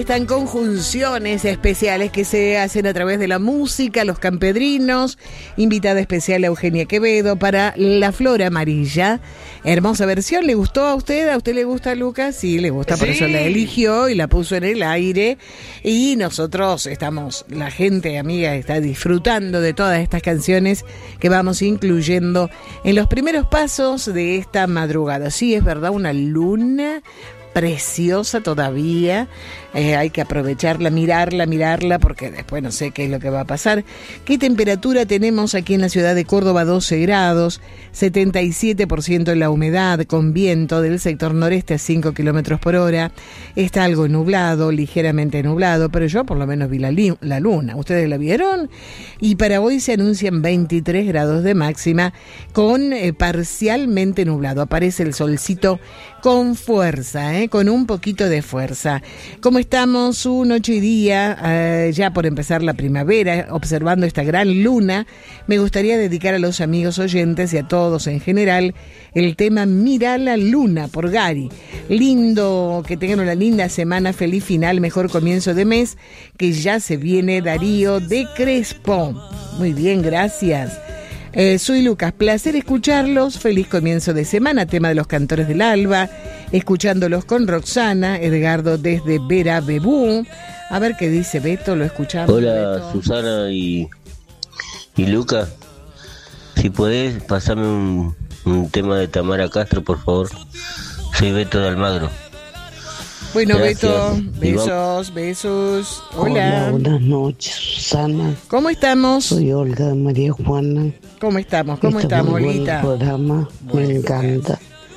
están conjunciones especiales que se hacen a través de la música, los campedrinos. Invitada especial a Eugenia Quevedo para La Flor Amarilla. Hermosa versión, ¿le gustó a usted? ¿A usted le gusta, Lucas? Sí, le gusta, por eso la eligió y la puso en el aire. Y nosotros estamos, la gente amiga está disfrutando de todas estas canciones que vamos incluyendo en los primeros pasos de esta madrugada. Sí, es verdad, una luna preciosa todavía, hay que aprovecharla, mirarla, porque después no sé qué es lo que va a pasar. ¿Qué temperatura tenemos aquí en la ciudad de Córdoba? 12 grados, 77% la humedad, con viento del sector noreste a 5 kilómetros por hora. Está algo nublado, ligeramente nublado, pero yo por lo menos vi la luna. ¿Ustedes la vieron? Y para hoy se anuncian 23 grados de máxima, con parcialmente nublado. Aparece el solcito con fuerza, con un poquito de fuerza. ¿Cómo estamos? Su noche y día, ya por empezar la primavera, observando esta gran luna. Me gustaría dedicar a los amigos oyentes y a todos en general el tema Mira la Luna por Gary. Lindo, que tengan una linda semana, feliz final, mejor comienzo de mes, que ya se viene. Darío de Crespo. Muy bien, gracias. Soy Lucas, placer escucharlos, feliz comienzo de semana, tema de los Cantores del Alba, escuchándolos con Roxana, Edgardo desde Vera Bebú. A ver qué dice Beto, lo escuchamos. Hola, Beto. Susana y Lucas, si podés pasarme un tema de Tamara Castro, por favor. Soy Beto de Almagro. Bueno, Gracias. Beto, besos. Hola. Buenas noches, Susana. ¿Cómo estamos? Soy Olga de María Juana. ¿Cómo estamos, Está muy bueno Olguita? el programa, Bueno, me encanta.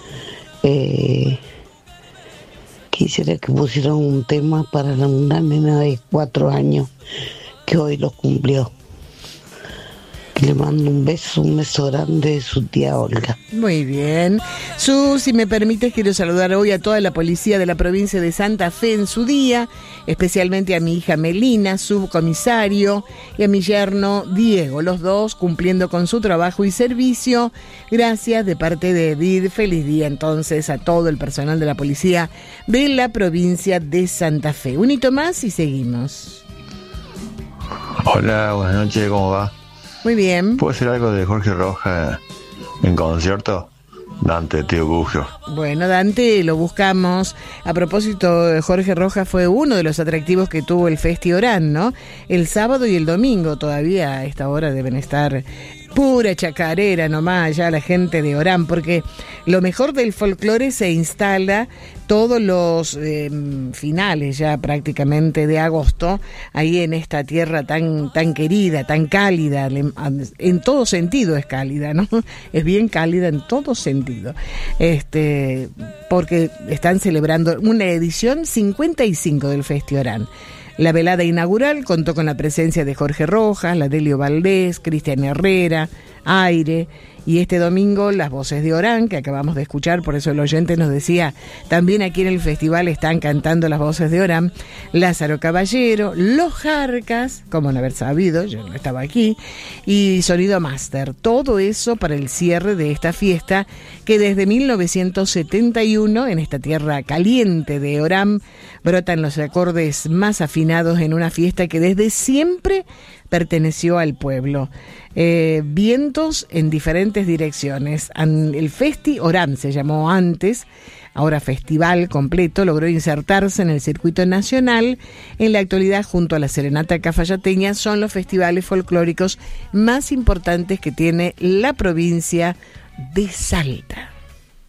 Quisiera que pusieran un tema para una nena de 4 años que hoy lo cumplió. Que le mando un beso grande de su tía Olga. Muy bien. Si me permites, quiero saludar hoy a toda la policía de la provincia de Santa Fe en su día, especialmente a mi hija Melina, subcomisario, y a mi yerno Diego, los dos cumpliendo con su trabajo y servicio. Gracias de parte de Edith. Feliz día entonces a todo el personal de la policía de la provincia de Santa Fe. Un hito más y seguimos. Hola, buenas noches, ¿cómo va? Muy bien. ¿Puedo hacer algo de Jorge Rojas en concierto? Dante, tío Gugio. Bueno, Dante, lo buscamos. A propósito, Jorge Rojas fue uno de los atractivos que tuvo el Festi Orán, ¿no? El sábado y el domingo todavía a esta hora deben estar pura chacarera nomás, ya la gente de Orán, porque lo mejor del folclore se instala todos los finales ya prácticamente de agosto, ahí en esta tierra tan querida, tan cálida, en todo sentido es cálida, ¿no? Es bien cálida en todo sentido, porque están celebrando una edición 55 del Festi Orán. La velada inaugural contó con la presencia de Jorge Rojas, la Delio Valdés, Cristian Herrera, Aire, y este domingo las voces de Orán, que acabamos de escuchar, por eso el oyente nos decía, también aquí en el festival están cantando las voces de Orán, Lázaro Caballero, Los Jarcas, como no haber sabido, yo no estaba aquí, y Sonido Master, todo eso para el cierre de esta fiesta, que desde 1971, en esta tierra caliente de Orán, brotan los acordes más afinados en una fiesta que desde siempre perteneció al pueblo. Vientos en diferentes direcciones. El Festi Orán se llamó antes, ahora festival completo, logró insertarse en el circuito nacional. En la actualidad, junto a la Serenata Cafayateña, son los festivales folclóricos más importantes que tiene la provincia de Salta.